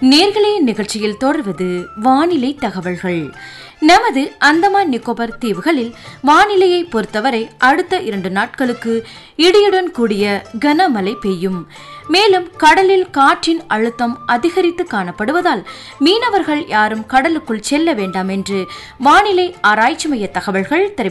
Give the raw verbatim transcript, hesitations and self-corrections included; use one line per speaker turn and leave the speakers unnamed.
நேர்களே, நிகழ்ச்சியில் தொடர்வது வானிலை தகவல்கள். நமது அந்தமான் நிக்கோபர் தீவுகளில் வானிலையை பொறுத்தவரை அடுத்த இரண்டு நாட்களுக்கு இடியுடன் கூடிய கனமழை பெய்யும். மேலும் கடலில் காற்றின் அழுத்தம் அதிகரித்து காணப்படுவதால் மீனவர்கள் யாரும் கடலுக்குள் செல்ல வேண்டாம் என்று வானிலை ஆராய்ச்சி மைய தகவல்கள் தெரிவிக்கின்றன.